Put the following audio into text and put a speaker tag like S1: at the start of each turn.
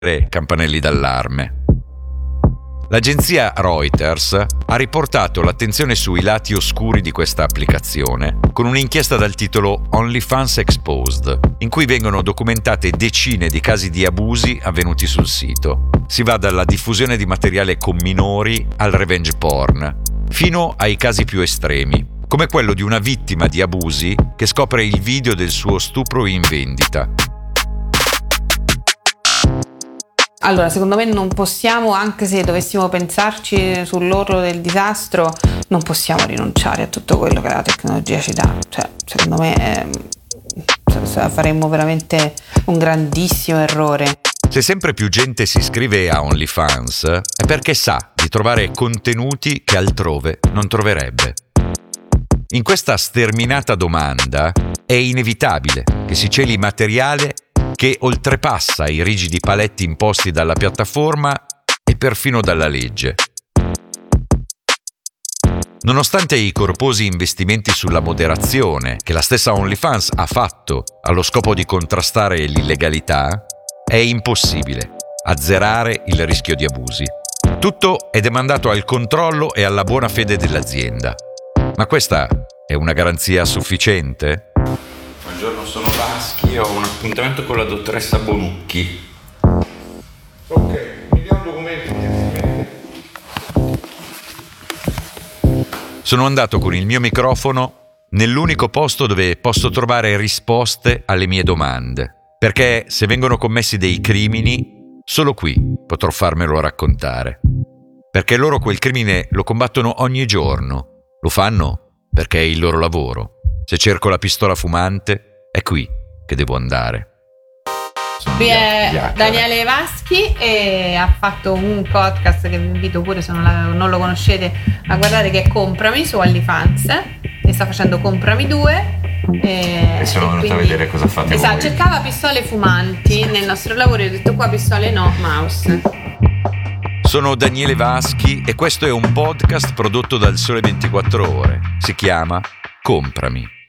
S1: campanelli d'allarme. L'agenzia Reuters ha riportato l'attenzione sui lati oscuri di questa applicazione con un'inchiesta dal titolo OnlyFans Exposed, in cui vengono documentate decine di casi di abusi avvenuti sul sito. Si va dalla diffusione di materiale con minori al revenge porn, fino ai casi più estremi, come quello di una vittima di abusi che scopre il video del suo stupro in vendita.
S2: Allora, secondo me non possiamo, anche se dovessimo pensarci sull'orlo del disastro, non possiamo rinunciare a tutto quello che la tecnologia ci dà. Cioè, secondo me faremmo veramente un grandissimo errore.
S1: Se sempre più gente si iscrive a OnlyFans è perché sa di trovare contenuti che altrove non troverebbe. In questa sterminata domanda è inevitabile che si celi materiale che oltrepassa i rigidi paletti imposti dalla piattaforma e perfino dalla legge. Nonostante i corposi investimenti sulla moderazione che la stessa OnlyFans ha fatto allo scopo di contrastare l'illegalità, è impossibile azzerare il rischio di abusi. Tutto è demandato al controllo e alla buona fede dell'azienda. Ma questa è una garanzia sufficiente?
S3: Buongiorno, sono Vaschi, ho un appuntamento con la dottoressa Bonucchi.
S4: Ok, mi dia un documento.
S1: Sono andato con il mio microfono nell'unico posto dove posso trovare risposte alle mie domande, perché se vengono commessi dei crimini, solo qui potrò farmelo raccontare. Perché loro quel crimine lo combattono ogni giorno, lo fanno perché è il loro lavoro. Se cerco la pistola fumante, è qui che devo andare.
S2: Qui è Daniele Vaschi e ha fatto un podcast che vi invito pure, se non lo conoscete, a guardare, che è Comprami su OnlyFans, e sta facendo Comprami 2
S3: e sono venuto a vedere cosa fate.
S2: Esatto,
S3: voi.
S2: cercava pistole fumanti nel nostro lavoro e ho detto qua pistole no, mouse.
S1: Sono Daniele Vaschi e questo è un podcast prodotto dal Sole 24 Ore. Si chiama Comprami.